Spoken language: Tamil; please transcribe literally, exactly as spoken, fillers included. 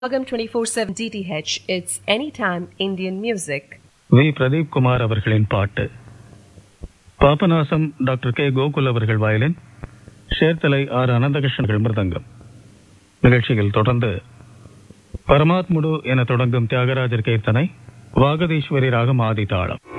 Agam twenty-four seven D T H, it's anytime Indian music. We Pradeep Kumar அவர்களின் பாட்டு. பாபநாசம் டாக்டர் கே கோகுல் அவர்கள் வயலின், சேர்த்தலை ஆர் அனந்தகிருஷ்ணர்கள் மிருதங்கம். நிகழ்ச்சியில் தொடர்ந்து பரமாத்முடு என தொடங்கும் தியாகராஜர் கீர்த்தனை, வாகதீஸ்வரி ராகம் ஆதி தாளம்.